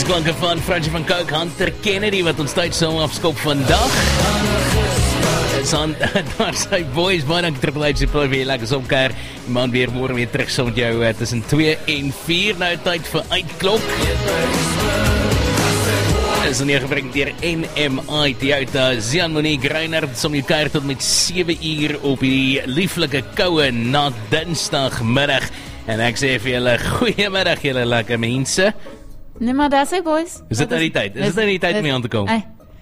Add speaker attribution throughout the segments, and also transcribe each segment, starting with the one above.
Speaker 1: Dis klanke van Fransje van Coke, Hunter Kennedy, wat ons tyd saam afskop vandag. Daar sy boys, baie dankie Triple H, vir weer lekker somker. Die man weer môre weer terug saam met jou tussen 2 en 4, nou tyd vir uitklok. Is dan gebring deur NMI Toyota, Zian Monique Reinhardt, som jy kuier tot met 7 uur op die lieflike koue na Dinsdagmiddag. En ek sê vir julle, goeiemiddag julle lekker mense.
Speaker 2: Nee, maar daar sê boys.
Speaker 1: Is dit nou die tyd? Is dit nou die tyd om hier aan te kom?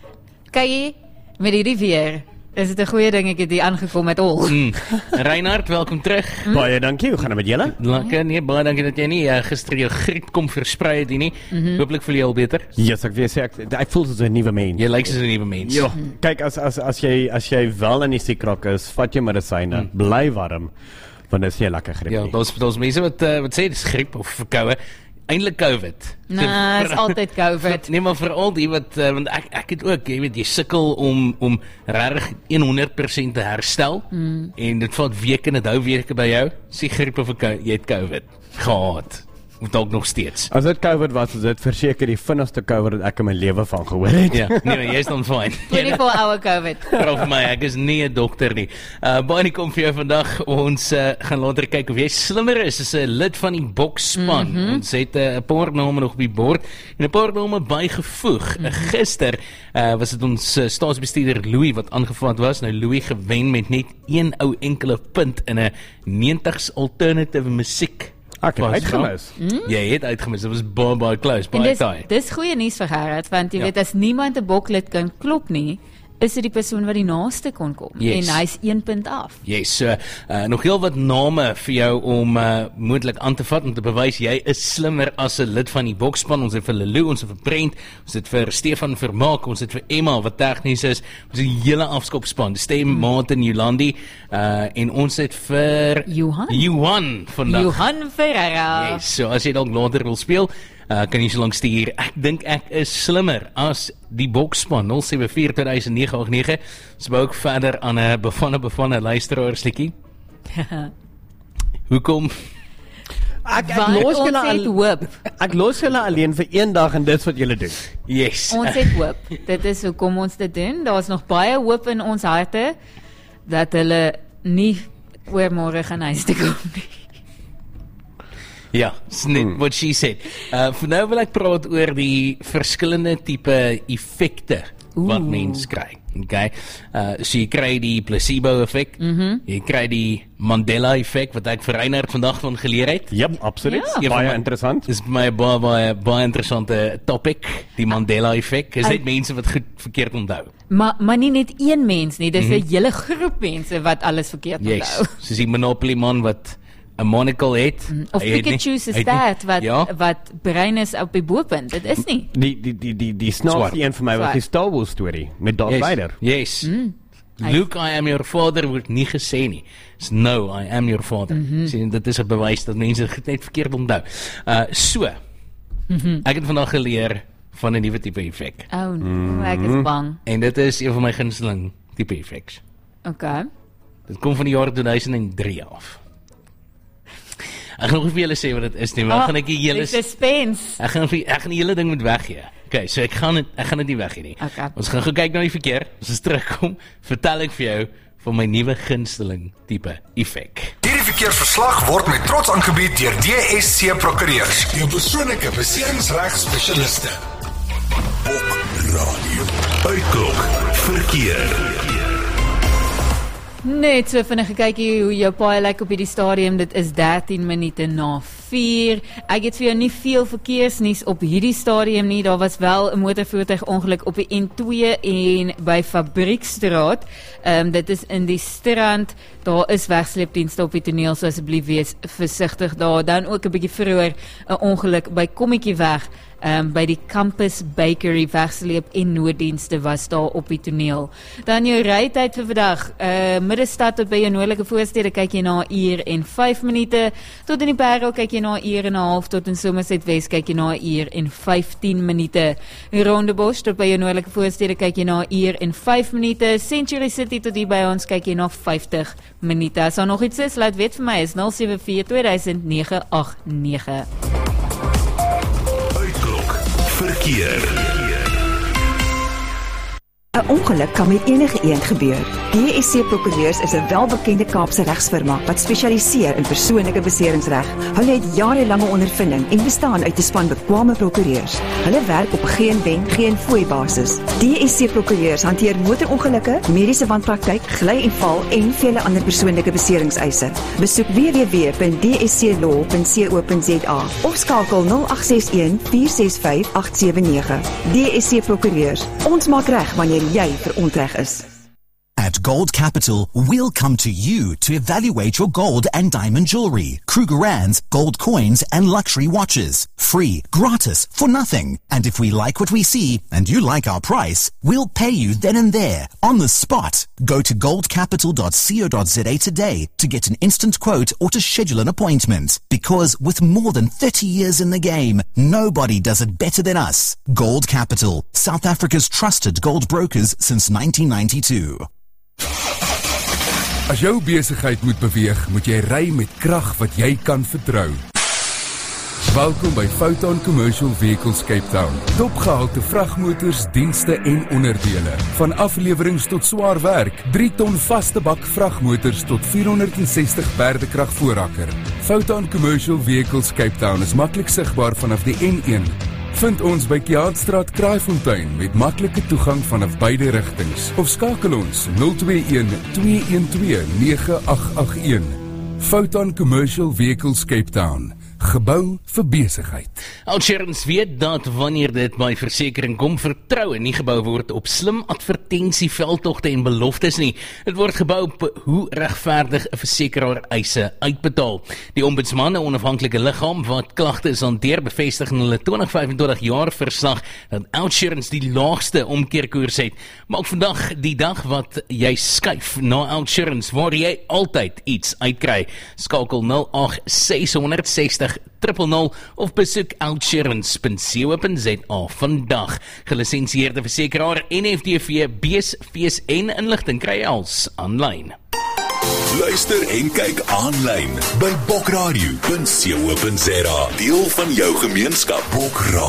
Speaker 2: Kyk hier, met hierdie weer, is dit 'n goeie ding ek het hier aangekom met al.
Speaker 1: Reinhardt, welkom terug.
Speaker 3: Baie dankie, hoe gaan dit met julle?
Speaker 1: Lekker, nee, baie dankie dat jy nie gister jou griep kom versprei het hier nie. Hooplik voel jy al beter.
Speaker 3: Yes, ek weet ek voel soos 'n nuwe mens.
Speaker 1: Jy lyk soos 'n nuwe mens.
Speaker 3: Ja, kyk as jy wel in die siek raak is, vat jy medisyne, bly warm, want dit is nie 'n lekker griep
Speaker 1: nie. Ja, daar's mense wat sê dis griep of verkoue. Eintlik COVID.
Speaker 2: Nee, is altyd COVID.
Speaker 1: Nee, maar veral die wat, want ek het ook, jy weet, jy sukkel om regtig 100% te herstel, en dit vat weke en dit hou weke by jou, sê griep of jy het COVID gehad, of dalk nog steeds.
Speaker 3: As dit COVID was, is dit verseker die vinnigste COVID wat ek in my lewe van gehoor het.
Speaker 1: Ja, nee, jy is dan fine.
Speaker 2: 24 hour COVID.
Speaker 1: Vra vir my, ek is nie 'n dokter nie. Baie kom vir jou vandag, ons gaan later kyk of jy slimmer is as 'n lid van die boksspan. Ons het 'n paar name nog op die bord, en 'n paar name bygevoeg. Gister was dit ons staatsbestuurder Louis wat aangevat was. Nou Louis gewen met net een ou enkele punt in 'n 90s alternative musiek.
Speaker 3: Ek het uitgemis.
Speaker 1: Jy het uitgemis, dit was baie close, baie taai.
Speaker 2: Dis goeie nuus vir Gerard, want jy weet, as niemand 'n boklid kan klop nie, is dit die persoon wat die naaste kon kom.
Speaker 1: Yes.
Speaker 2: En hy's 1 punt af.
Speaker 1: Yes, so nog heel wat name vir jou om moontlik aan te vat, om te bewys jy is slimmer as 'n lid van die boksspan. Ons het vir Lelou, ons het vir Brent, ons het vir Stefan Vermaak, ons het vir Emma wat tegnies is, ons het 'n hele afskopspan, Stem, Martin, Jolandi, en ons het vir Johan vandag.
Speaker 2: Johan Ferreira.
Speaker 1: Yes, so as jy dalk later wil speel, kan jy so lank stuur. Ek dink ek is slimmer as die boksspan 074-2009. Ons bou ook verder aan 'n bevanne luisteraarsliedjie. Hoekom?
Speaker 3: Ek los julle alleen vir een dag en dis wat julle doen.
Speaker 1: Yes.
Speaker 2: Ons het hoop. Dit is hoekom ons dit doen. Daar's nog baie hoop in ons harte dat hulle nie oor môre gaan huis toe kom nie.
Speaker 1: Ja, net what she said. Vir nou wil ek praat oor die verskillende tipe effekte wat mens kry. Okay? So jy kry die placebo effek, jy kry die Mandela effek wat ek vir Reinhardt vandag van geleer het.
Speaker 3: Ja, absoluut. Ja. Baie interessant.
Speaker 1: Dis vir my baie interessante topic, die Mandela effek. Is net mense wat goed verkeerd onthou.
Speaker 2: Maar nie net een mens nie, dis 'n hele groep mense wat alles verkeerd onthou.
Speaker 1: Yes, soos die Monopoly man wat 'n monocle het.
Speaker 2: Of Pikachu se stat wat brein is op die bopunt. Dit is nie.
Speaker 3: Die snaakste een vir my was die Star Wars storie met Darth Vader.
Speaker 1: Yes. Luke, I am your father word nie gesê nie. It's no, I am your father. Sien, dit is 'n bewys dat mense net verkeerd onthou. Ek het vandag geleer van 'n nuwe tipe effek.
Speaker 2: Oh no, ek is bang.
Speaker 1: En dit is een van my gunsteling tipe effeks.
Speaker 2: Okay.
Speaker 1: Dit kom van die jaar 2003 af. Ek gaan nog nie vir julle sê wat dit is nie, maar gaan ek die hele
Speaker 2: suspense.
Speaker 1: Ek gaan die hele ding moet weggee. Okay, so ek gaan dit nie weggee nie.
Speaker 2: Okay.
Speaker 1: Ons gaan kyk na die verkeer. As ons terugkom, vertel ek vir jou van my nuwe gunsteling tipe effek.
Speaker 4: Hierdie verkeersverslag word met trots aangebied deur DSC Prokureurs, jou persoonlike besigheidsregspesialiste. Op radio. Uitklok verkeer.
Speaker 2: Net so vinnig gekyk hoe jou paai lyk op hierdie stadium. Dit is 13 minute na 4. Ek het vir jou nie veel verkeersnuus op hierdie stadium nie. Daar was wel 'n motorvoertuigongeluk op die N2 en by Fabriekstraat. Dit is in die Strand. Daar is wegsleepdienste op die toneel, so asseblief wees versigtig daar. Dan ook 'n bietjie vroeër 'n ongeluk by Kommetjieweg. By die Campus Bakery wegsleep en nooddienste was daar op die toneel. Dan jou rytyd vir vandag. Middestad tot by jou noordelike voorstede kyk jy na 1 uur en 5 minute. Tot in die Parel kyk jy na 1 uur en 'n half. Tot in Somerset Wes kyk jy na 1 uur en 15 minute. Rondebosch tot by jou noordelike voorstede kyk jy na 1 uur en 5 minute. Century City tot hier by ons kyk jy na 50 minute. As daar nog iets is, laat weet vir my. Is 074 2009 89.
Speaker 4: Uitklok verkeer. verkeer.
Speaker 5: 'n Ongeluk kan met enige een gebeur. DSC Prokureurs is 'n welbekende Kaapse regsfirma wat spesialiseer in persoonlike beseringsreg. Hulle het jarelange ondervinding en bestaan uit 'n span bekwame prokureurs. Hulle werk op geen wen, geen fooi basis. DSC Prokureurs hanteer motorongelukke, mediese wanpraktyk, gly en val en vele ander persoonlike beseringseise. Besoek www.dsclaw.co.za of skakel 0861 465 879. DSC Prokureurs. Ons maak reg wanneer jy verontreg is.
Speaker 6: At Gold Capital, we'll come to you to evaluate your gold and diamond jewelry, Krugerrands, gold coins, and luxury watches. Free, gratis, for nothing. And if we like what we see, and you like our price, we'll pay you then and there, on the spot. Go to goldcapital.co.za today to get an instant quote or to schedule an appointment. Because with more than 30 years in the game, nobody does it better than us. Gold Capital, South Africa's trusted gold brokers since 1992.
Speaker 7: As jou besigheid moet beweeg, moet jy ry met krag wat jy kan vertrou. Welkom by Foton Commercial Vehicles Cape Town. Topgehalte vragmotors, dienste en onderdele. Van aflewerings tot swaar werk, 3 ton vaste bak vragmotors tot 460 perdekrag voorrakker. Foton Commercial Vehicles Cape Town is maklik sigbaar vanaf die N1. Vind ons by Kiaatstraat Kraaifontein met maklike toegang vanaf beide rigtings. Of skakel ons 021-212-9881. Foton Commercial Vehicles Cape Town. Gebou vir besigheid.
Speaker 1: Oudtshoorns weet dat wanneer dit by versekering kom, vertroue nie gebou word op slim advertensieveldtogte en beloftes nie. Dit word gebou op hoe regverdig 'n versekeraar eise uitbetaal. Die ombudsman, 'n onafhanklike liggaam wat klagtes hanteer, bevestig in hulle 2025 jaar verslag dat Oudtshoorns die laagste omkeerkoers het. Maar ook vandag die dag wat jy skuif na Oudtshoorns, waar jy altyd iets uitkry. Skakel 0860 000 of besoek oudtshoorns.co.za vandag. Gelisensieerde versekeraar NFDV, BSVS en inligting kry als aanlyn.
Speaker 4: Luister en kyk aanlyn by bokradio.co.za. Deel van jou gemeenskap. Bokradio.